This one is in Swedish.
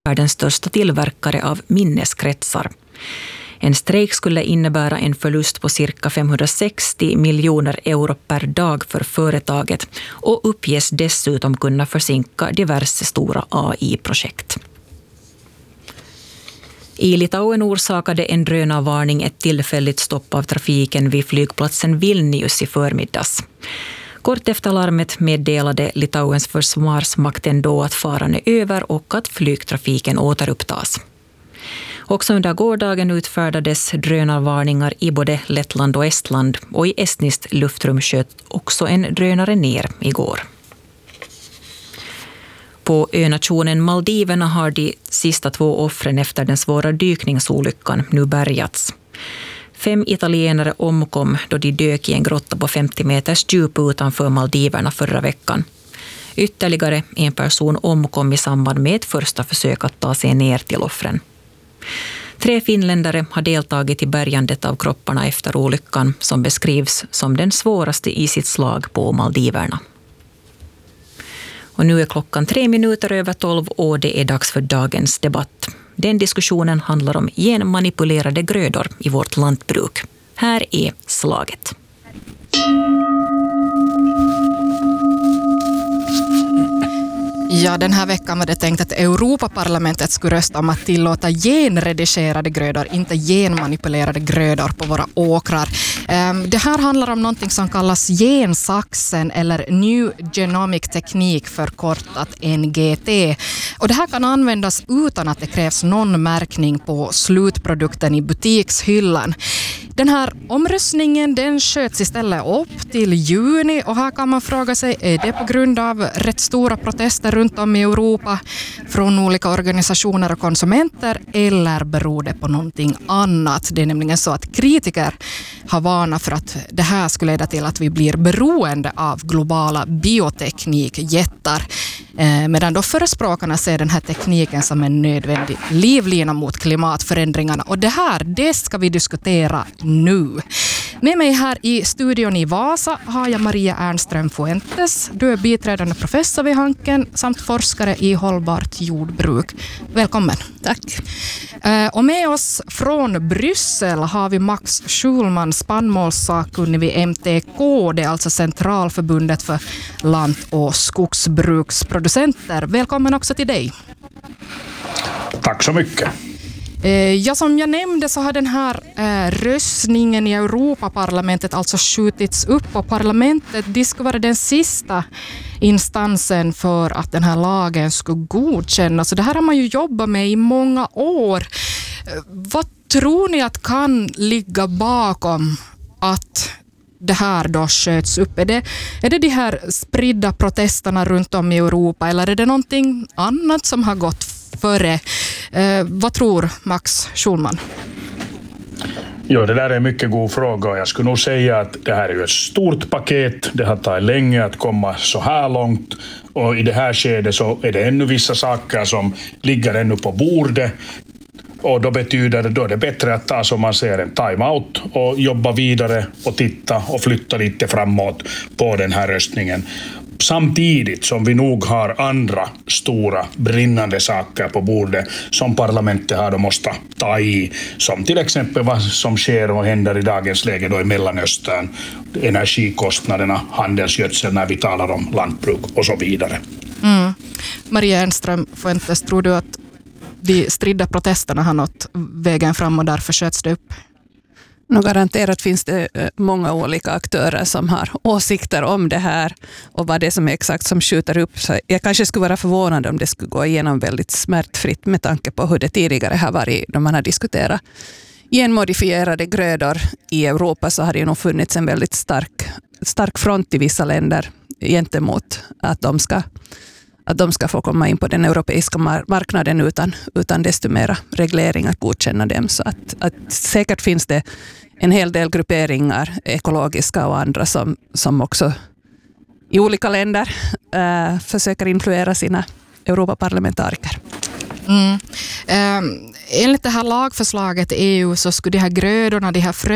världens största tillverkare av minneskretsar. En strejk skulle innebära en förlust på cirka 560 miljoner euro per dag för företaget och uppges dessutom kunna försinka diverse stora AI-projekt. I Litauen orsakade en drönarvarning ett tillfälligt stopp av trafiken vid flygplatsen Vilnius i förmiddags. Kort efter larmet meddelade Litauens försvarsmakten då att faran är över och att flygtrafiken återupptas. Också under gårdagen utfärdades drönarvarningar i både Lettland och Estland, och i estniskt luftrum sköt också en drönare ner igår. På önationen Maldiverna har de sista 2 offren efter den svåra dykningsolyckan nu bärgats. 5 italienare omkom då de dök i en grotta på 50 meters djup utanför Maldiverna förra veckan. Ytterligare en person omkom i samband med ett första försök att ta sig ner till offren. 3 finländare har deltagit i bärgandet av kropparna efter olyckan, som beskrivs som den svåraste i sitt slag på Maldiverna. Och nu är klockan 12:03 och det är dags för dagens debatt. Den diskussionen handlar om genmanipulerade grödor i vårt lantbruk. Här är slaget. Ja, den här veckan var det tänkt att Europaparlamentet skulle rösta om att tillåta genredigerade grödor, inte genmanipulerade grödor på våra åkrar. Det här handlar om någonting som kallas gensaxen eller New Genomic Teknik, förkortat NGT. Och det här kan användas utan att det krävs någon märkning på slutprodukten i butikshyllan. Den här omröstningen den sköts istället upp till juni, och här kan man fråga sig, är det på grund av rätt stora protester runt om i Europa från olika organisationer och konsumenter, eller beror det på någonting annat? Det är nämligen så att kritiker har varnat för att det här skulle leda till att vi blir beroende av globala bioteknikjättar, medan då förespråkarna ser den här tekniken som en nödvändig livlina mot klimatförändringarna. Och det ska vi diskutera nu. Med mig här i studion i Vasa har jag Maria Ernström Fuentes. Du är biträdande professor vid Hanken samt forskare i hållbart jordbruk. Välkommen. Tack. Och med oss från Bryssel har vi Max Schulman, spannmålssakkunnig vid MTK, det är alltså Centralförbundet för lant- och skogsbruksproducenter. Välkommen också till dig. Tack så mycket. Ja, som jag nämnde så har den här röstningen i Europaparlamentet alltså skjutits upp, och parlamentet skulle vara den sista instansen för att den här lagen skulle godkännas. Så det här har man ju jobbat med i många år. Vad tror ni att kan ligga bakom att det här då sköts upp? Är det de här spridda protesterna runt om i Europa, eller är det någonting annat som har gått före? Vad tror Max Schulman? Ja, det där är en mycket god fråga. Jag skulle nog säga att det här är ju ett stort paket. Det har tagit länge att komma så här långt. Och i det här skedet så är det ännu vissa saker som ligger ännu på bordet. Och då betyder det, då är det bättre att ta, som man ser, en time-out och jobba vidare och titta och flytta lite framåt på den här röstningen. Samtidigt som vi nog har andra stora brinnande saker på bordet som parlamentet har och måste ta i, som till exempel vad som sker och händer i dagens läge då i Mellanöstern, energikostnaderna, handelsgödsel när vi talar om lantbruk och så vidare. Maria Ernström Fuentes, tror du att de stridda protesterna har nått vägen fram och därför sköts det upp? Nu garanterat finns det många olika aktörer som har åsikter om det här och vad det är som är exakt som skjuter upp. Så jag kanske skulle vara förvånad om det skulle gå igenom väldigt smärtfritt med tanke på hur det tidigare har varit då man har diskuterat genmodifierade grödor i Europa, så har det nog funnits en väldigt stark front i vissa länder gentemot att de ska få komma in på den europeiska marknaden utan desto mera reglering att godkänna dem. Så att säkert finns det en hel del grupperingar, ekologiska och andra, som också i olika länder försöker influera sina Europaparlamentariker. Enligt det här lagförslaget i EU så skulle de här grödorna, de här